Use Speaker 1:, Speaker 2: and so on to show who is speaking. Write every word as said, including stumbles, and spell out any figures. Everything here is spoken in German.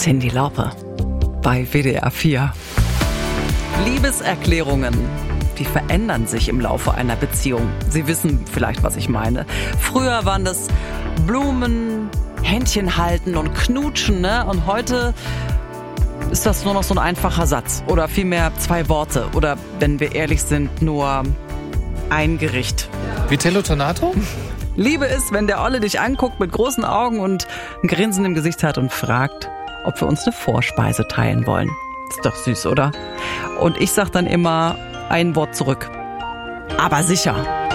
Speaker 1: Cyndi Lauper bei W D R vier. Liebeserklärungen, die verändern sich im Laufe einer Beziehung. Sie wissen vielleicht, was ich meine. Früher waren das Blumen, Händchen halten und knutschen, ne? Und heute ist das nur noch so ein einfacher Satz oder vielmehr zwei Worte oder, wenn wir ehrlich sind, nur ein Gericht.
Speaker 2: Vitello Tonato?
Speaker 1: Liebe ist, wenn der Olle dich anguckt mit großen Augen und ein Grinsen im Gesicht hat und fragt, ob wir uns eine Vorspeise teilen wollen. Ist doch süß, oder? Und ich sag dann immer ein Wort zurück. Aber sicher.